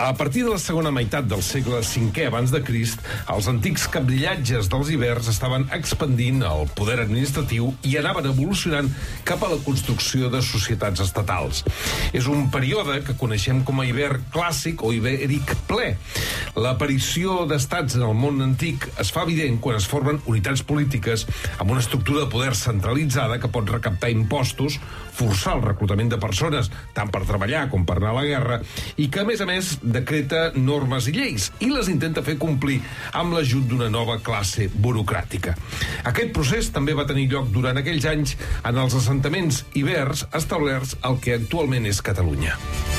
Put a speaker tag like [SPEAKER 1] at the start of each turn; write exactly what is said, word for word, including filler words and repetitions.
[SPEAKER 1] A partir de la segona meitat del segle cinquè abans de Crist, els antics cabdillatges dels ibers estaven expandint el poder administratiu i anaven evolucionant cap a la construcció de societats estatals. És un període que coneixem com a iber clàssic o ibèric ple. L'aparició d'estats en el món antic es fa evident quan es formen unitats polítiques amb una estructura de poder centralitzada que pot recaptar impostos, forçar el reclutament de persones, tant per treballar com per anar a la guerra, i que, a més a més, decreta normes i lleis i les intenta fer complir amb l'ajut d'una nova classe burocràtica. Aquest procés també va tenir lloc durant aquells anys en els assentaments ibers establerts al que actualment és Catalunya.